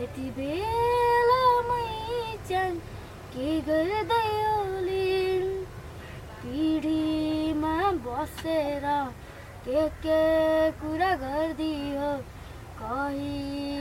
यति बेला मैचान के गर्दै होलिन् पिँढीमा बसेर के कुरा गर्दियो कहिले